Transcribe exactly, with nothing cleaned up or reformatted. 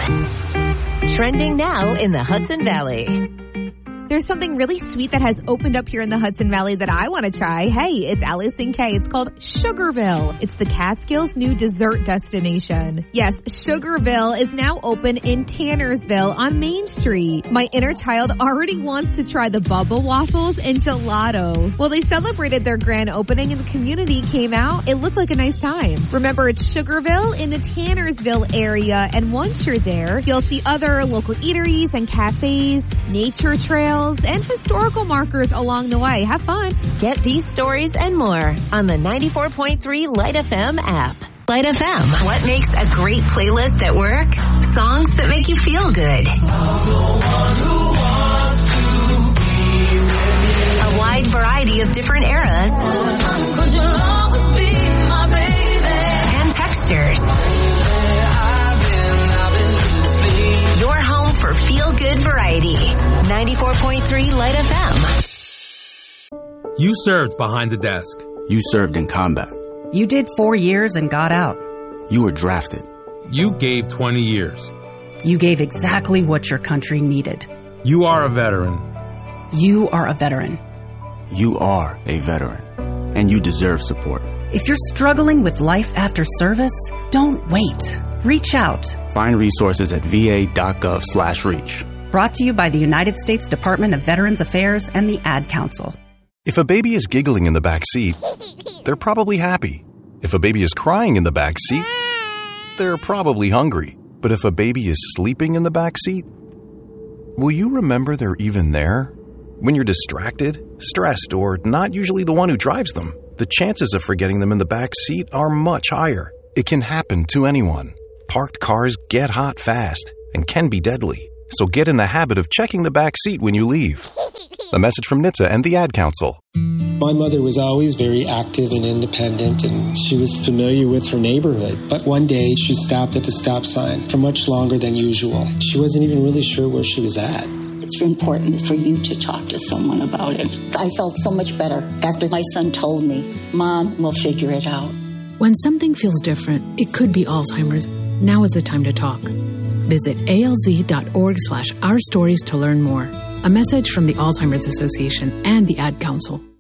Trending now in the Hudson Valley. There's something really sweet that has opened up here in the Hudson Valley that I want to try. Hey, it's Allison K. It's called Sugarville. It's the Catskills' new dessert destination. Yes, Sugarville is now open in Tannersville on Main Street. My inner child already wants to try the Bubba Waffles and gelato. Well, they celebrated their grand opening and the community came out. It looked like a nice time. Remember, it's Sugarville in the Tannersville area, and once you're there, you'll see other local eateries and cafes, nature trails, and historical markers along the way. Have fun. Get these stories and more on the ninety-four point three Light F M app. Light F M, what makes a great playlist at work? Songs that make you feel good. A wide variety of different eras and textures. Your home for feel-good variety. ninety-four point three Light F M. You served behind the desk. You served in combat. You did four years and got out. You were drafted. You gave twenty years. You gave exactly what your country needed. You are a veteran. You are a veteran. You are a veteran. And you deserve support. If you're struggling with life after service, don't wait. Reach out. Find resources at va.gov slash reach. Brought to you by the United States Department of Veterans Affairs and the Ad Council. If a baby is giggling in the back seat, they're probably happy. If a baby is crying in the back seat, they're probably hungry. But if a baby is sleeping in the back seat, will you remember they're even there? When you're distracted, stressed, or not usually the one who drives them, the chances of forgetting them in the back seat are much higher. It can happen to anyone. Parked cars get hot fast and can be deadly. So get in the habit of checking the back seat when you leave. A message from N H T S A and the Ad Council. My mother was always very active and independent, and she was familiar with her neighborhood. But one day, she stopped at the stop sign for much longer than usual. She wasn't even really sure where she was at. It's important for you to talk to someone about it. I felt so much better after my son told me, Mom, we'll figure it out. When something feels different, it could be Alzheimer's. Now is the time to talk. Visit alz.org slash our stories to learn more. A message from the Alzheimer's Association and the Ad Council.